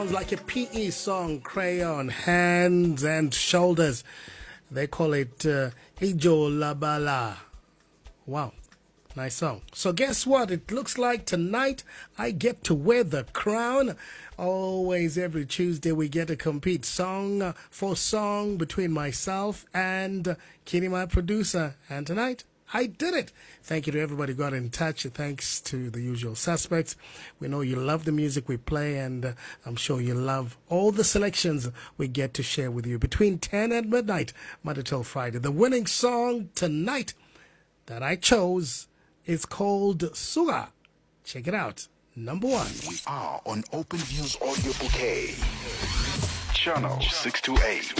Sounds like a PE song, Crayon, Hands and Shoulders. They call it Ijo Labala. Wow, nice song. So guess what? It looks like tonight I get to wear the crown. Always every Tuesday we get to compete song for song between myself and Kenny, my producer. And tonight I did it. Thank you to everybody who got in touch. Thanks to the usual suspects. We know you love the music we play, and I'm sure you love all the selections we get to share with you between 10 and midnight, Monday till Friday. The winning song tonight that I chose is called Suga. Check it out. Number 1. We are on Open Views Audio Bouquet, Channel 628.